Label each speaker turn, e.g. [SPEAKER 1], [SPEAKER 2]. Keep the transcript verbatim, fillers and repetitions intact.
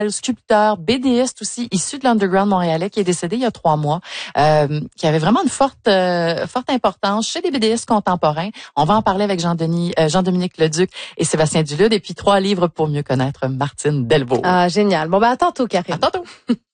[SPEAKER 1] sculpteur, BDiste aussi, issu de l'underground montréalais, qui est décédé il y a trois mois, euh, qui avait vraiment une forte euh, forte importance chez les BDistes contemporains. On va en parler avec Jean-Denis, euh, Jean-Dominique Leduc et Sébastien Dulude, et puis trois livres pour mieux connaître Martine Delvaux.
[SPEAKER 2] Ah, génial. Bon, ben, à tantôt, Karine.
[SPEAKER 1] À tantôt.